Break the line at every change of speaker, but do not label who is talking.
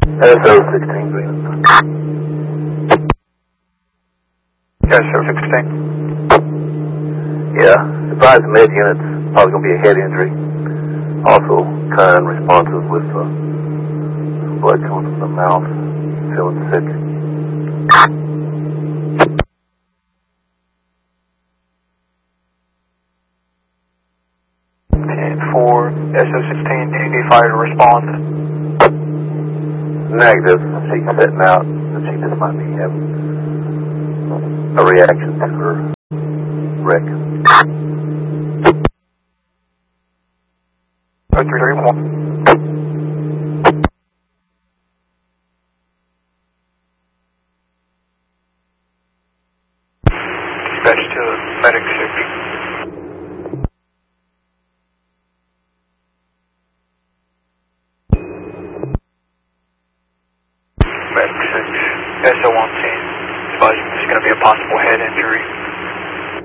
SO16 Green.
SO16.
Yeah, advise the med units, probably going to be a head injury. Also, kind of responsive with some blood coming from the mouth, feeling sick.
10-4, SO16, do you need fire to respond?
Negative. She's sitting out, but she just might be having a reaction to her wreck.
0331. Dispatch to medic 6. Medic 6, SO110. Advising there's going to be a possible head injury.